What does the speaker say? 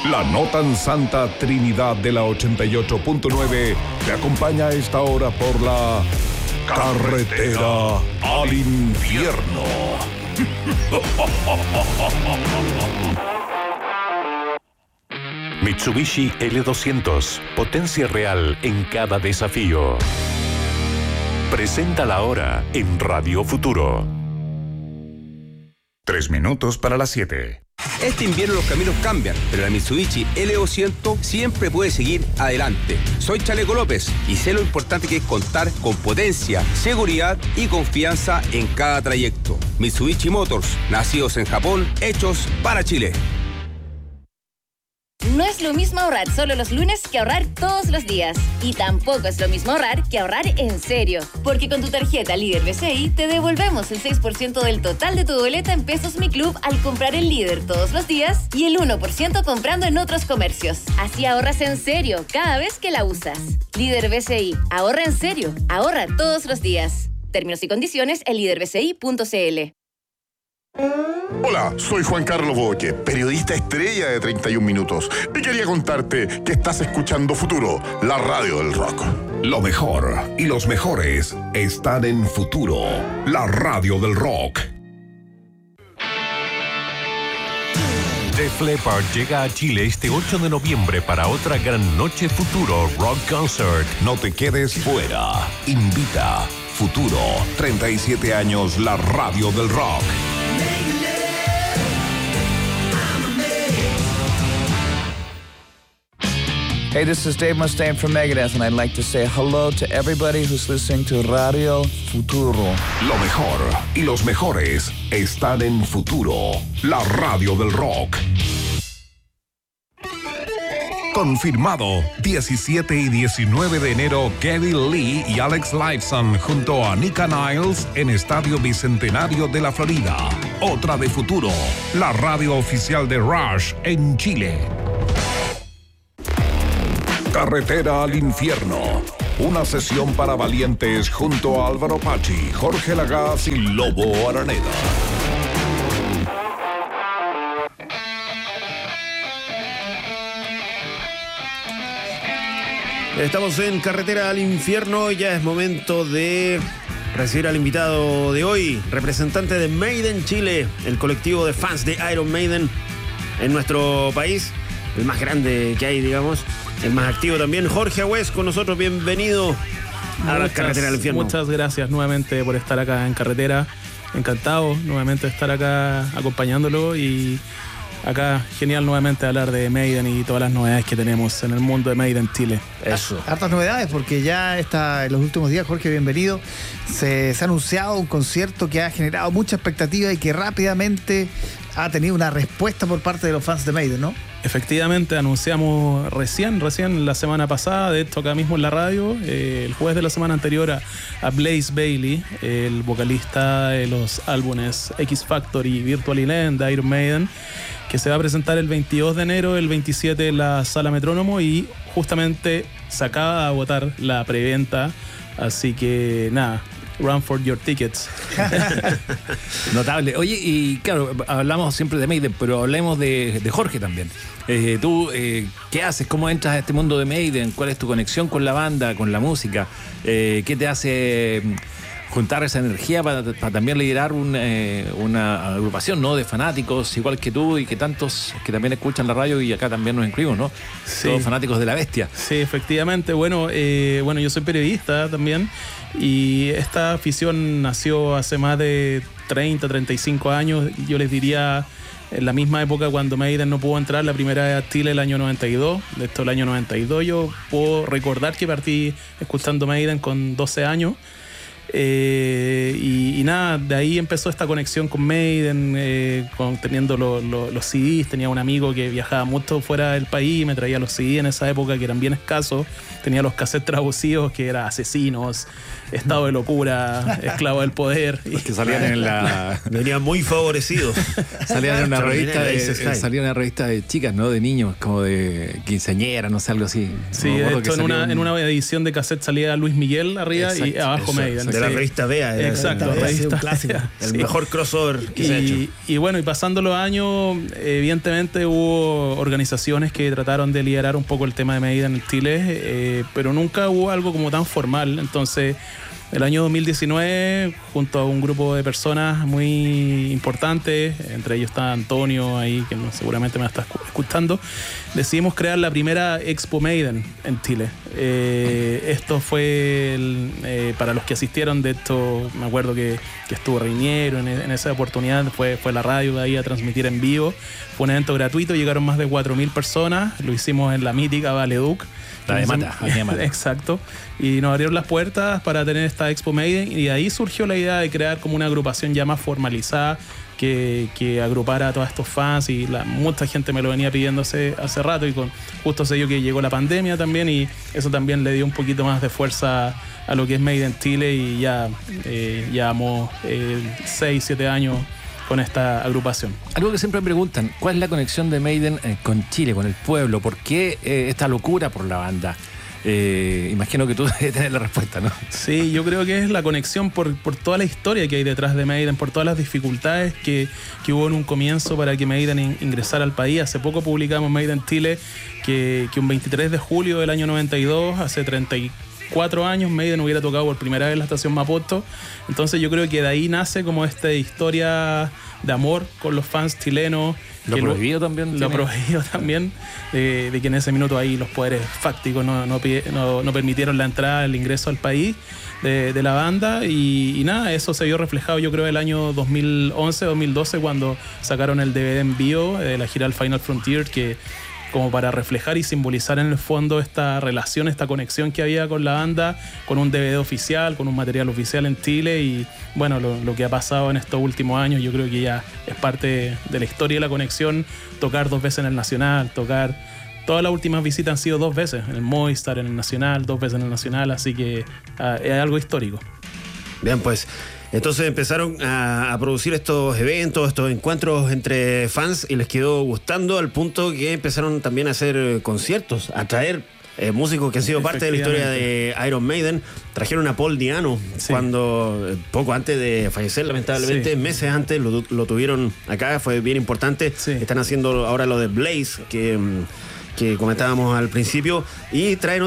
La no tan santa Trinidad de la 88.9 te acompaña a esta hora por la carretera al infierno. Mitsubishi L200, potencia real en cada desafío. Presenta la hora en Radio Futuro. 3 minutos para las 7. Este invierno los caminos cambian, pero la Mitsubishi L200 siempre puede seguir adelante. Soy Chaleco López y sé lo importante que es contar con potencia, seguridad y confianza en cada trayecto. Mitsubishi Motors, nacidos en Japón, hechos para Chile. No es lo mismo ahorrar solo los lunes que ahorrar todos los días. Y tampoco es lo mismo ahorrar que ahorrar en serio. Porque con tu tarjeta Líder BCI te devolvemos el 6% del total de tu boleta en Pesos Mi Club al comprar en Líder todos los días y el 1% comprando en otros comercios. Así ahorras en serio cada vez que la usas. Líder BCI. Ahorra en serio. Ahorra todos los días. Términos y condiciones en liderbci.cl. Hola, soy Juan Carlos Boque, periodista estrella de 31 Minutos. Y quería contarte que estás escuchando Futuro, la radio del rock. Lo mejor y los mejores están en Futuro, la radio del rock. Def Leppard llega a Chile este 8 de noviembre para otra gran noche Futuro Rock Concert. No te quedes fuera. Invita Futuro, 37 años, la radio del rock. Hey, this is Dave Mustaine from Megadeth, and I'd like to say hello to everybody who's listening to Radio Futuro. Lo mejor y los mejores están en Futuro, la radio del rock. Confirmado, 17 y 19 de enero, Geddy Lee y Alex Lifeson junto a Nika Niles en Estadio Bicentenario de la Florida. Otra de Futuro, la radio oficial de Rush en Chile. Carretera al infierno. Una sesión para valientes junto a Álvaro Pachi, Jorge Lagaz y Lobo Araneda. Estamos en Carretera al Infierno y ya es momento de recibir al invitado de hoy, representante de Maiden Chile, el colectivo de fans de Iron Maiden en nuestro país, el más grande que hay, digamos, el más activo también. Jorge Agüez con nosotros, bienvenido a la Carretera al Infierno. Muchas gracias nuevamente por estar acá en Carretera, encantado nuevamente de estar acá acompañándolo y acá genial nuevamente hablar de Maiden y todas las novedades que tenemos en el mundo de Maiden Chile. Eso. Hartas novedades porque ya está en los últimos días, Jorge, bienvenido. Se ha anunciado un concierto que ha generado mucha expectativa y que rápidamente ha tenido una respuesta por parte de los fans de Maiden, ¿no? Efectivamente, anunciamos recién la semana pasada, de esto acá mismo en la radio, el jueves de la semana anterior a Blaze Bayley, el vocalista de los álbumes X Factor y Virtual Island de Iron Maiden, que se va a presentar el 22 de enero, el 27 en la Sala Metrónomo y justamente se acaba de agotar la preventa, así que nada, run for your tickets. Notable. Oye, y claro, hablamos siempre de Maiden, pero hablemos de Jorge también. Tú, ¿qué haces? ¿Cómo entras a este mundo de Maiden? ¿Cuál es tu conexión con la banda, con la música? ¿Qué te hace juntar esa energía para también liderar una agrupación, ¿no?, de fanáticos igual que tú y que tantos que también escuchan la radio y acá también nos incluimos, ¿no? Sí. Todos fanáticos de la bestia. Sí, efectivamente. Bueno, yo soy periodista también y esta afición nació hace más de 30, 35 años. Yo les diría en la misma época cuando Maiden no pudo entrar la primera vez a Chile el año 92. De esto el año 92 yo puedo recordar que partí escuchando Maiden con 12 años. Y nada, de ahí empezó esta conexión con Maiden, teniendo los CDs. Tenía un amigo que viajaba mucho fuera del país y me traía los CDs en esa época que eran bien escasos. Tenía los cassettes traducidos que era Asesinos, Estado de Locura, Esclavo del Poder. Los que salían en la... Venían muy favorecidos. Salían en una revista de chicas, ¿no? De niños, como de quinceañera, no sé, algo así. Sí, de hecho en una edición de cassette salía Luis Miguel arriba. Exacto, y abajo Maiden. De la revista Vea. Exacto, la revista clásico. El mejor crossover que se ha hecho. Y bueno, y pasando los años, evidentemente hubo organizaciones que trataron de liderar un poco el tema de Maiden en Chile, pero nunca hubo algo como tan formal. Entonces, el año 2019, junto a un grupo de personas muy importantes, entre ellos está Antonio ahí, que seguramente me está escuchando, decidimos crear la primera Expo Maiden en Chile. Esto fue, para los que asistieron de esto, me acuerdo que estuvo Reiniero en esa oportunidad, fue la radio de ahí a transmitir en vivo. Fue un evento gratuito, llegaron más de 4.000 personas, lo hicimos en la mítica Valeduc. La de Mata. Exacto. Y nos abrieron las puertas para tener esta Expo Maiden y de ahí surgió la idea de crear como una agrupación ya más formalizada que agrupara a todos estos fans y mucha gente me lo venía pidiendo hace rato y justo se dio que llegó la pandemia también y eso también le dio un poquito más de fuerza a lo que es Maiden Chile y ya llevamos 6-7 años con esta agrupación. Algo que siempre me preguntan, ¿cuál es la conexión de Maiden con Chile, con el pueblo? ¿Por qué esta locura por la banda? Imagino que tú debes tener la respuesta, ¿no? Sí, yo creo que es la conexión por toda la historia que hay detrás de Maiden, por todas las dificultades que hubo en un comienzo para que Maiden ingresara al país. Hace poco publicamos Maiden Chile, que un 23 de julio del año 92, hace 34 años, Maiden hubiera tocado por primera vez en la estación Mapocho. Entonces yo creo que de ahí nace como esta historia de amor con los fans chilenos. Lo prohibido también. Lo prohibido también, de que en ese minuto ahí los poderes fácticos no permitieron la entrada, el ingreso al país de la banda y nada, eso se vio reflejado yo creo el año 2011-2012 cuando sacaron el DVD en vivo de la gira al Final Frontier, que como para reflejar y simbolizar en el fondo esta relación, esta conexión que había con la banda, con un DVD oficial, con un material oficial en Chile y bueno, lo que ha pasado en estos últimos años yo creo que ya es parte de la historia de la conexión, tocar 2 veces en el Nacional, todas las últimas visitas han sido 2 veces, en el Movistar, en el Nacional, 2 veces en el Nacional, así que es algo histórico. Bien, pues entonces empezaron a producir estos eventos, estos encuentros entre fans y les quedó gustando al punto que empezaron también a hacer conciertos, a traer músicos que han sido parte de la historia de Iron Maiden. Trajeron a Paul Di'Anno cuando, poco antes de fallecer lamentablemente, meses antes lo tuvieron acá, fue bien importante. Están haciendo ahora lo de Blaze, que comentábamos al principio, y traen